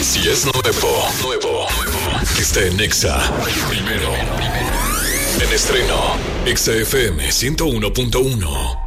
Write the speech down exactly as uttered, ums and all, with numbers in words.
Si es nuevo, nuevo, nuevo, está en Exa. Primero, en estreno, Exa F M ciento uno punto uno.